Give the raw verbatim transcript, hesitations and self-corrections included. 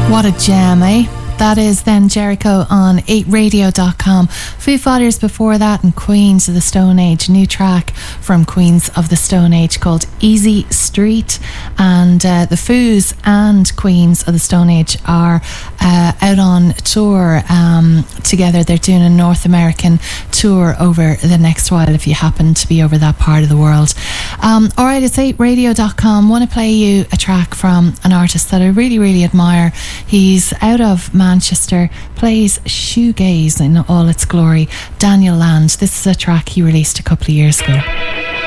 What a gem, eh? That is then Jericho on eight radio dot com. Foo Fighters before that, and Queens of the Stone Age, a new track from Queens of the Stone Age called Easy Street. And uh, the Foos and Queens of the Stone Age are uh, out on tour um, together. They're doing a North American tour over the next while, if you happen to be over that part of the world. Um, alright, it's eight radio dot com. Want to play you a track from an artist that I really, really admire. He's out of Manchester, plays shoegaze in all its glory. Daniel Land. This is a track he released a couple of years ago.